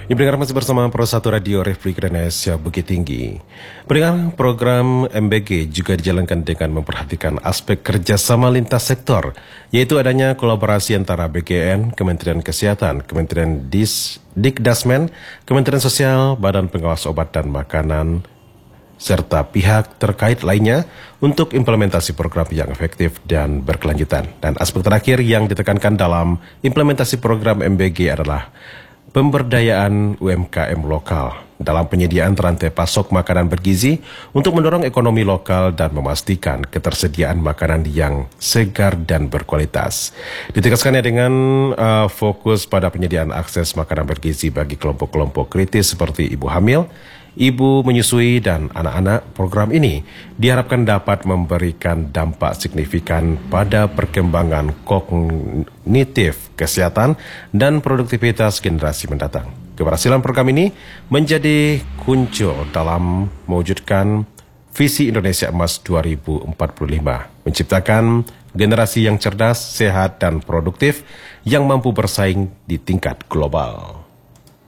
Pendengar masih bersama Pro 1 Radio Republik Indonesia Bukit Tinggi. Pendengar, program MBG juga dijalankan dengan memperhatikan aspek kerjasama lintas sektor, yaitu adanya kolaborasi antara BKN, Kementerian Kesehatan, Kementerian Dikdasmen, Kementerian Sosial, Badan Pengawas Obat dan Makanan, serta pihak terkait lainnya untuk implementasi program yang efektif dan berkelanjutan. Dan aspek terakhir yang ditekankan dalam implementasi program MBG adalah pemberdayaan UMKM lokal dalam penyediaan rantai pasok makanan bergizi untuk mendorong ekonomi lokal dan memastikan ketersediaan makanan yang segar dan berkualitas. Ditegaskannya dengan fokus pada penyediaan akses makanan bergizi bagi kelompok-kelompok kritis seperti ibu hamil, ibu menyusui, dan anak-anak. Program ini diharapkan dapat memberikan dampak signifikan pada perkembangan kognitif, kesehatan, dan produktivitas generasi mendatang. Keberhasilan program ini menjadi kunci dalam mewujudkan visi Indonesia Emas 2045, menciptakan generasi yang cerdas, sehat, dan produktif yang mampu bersaing di tingkat global.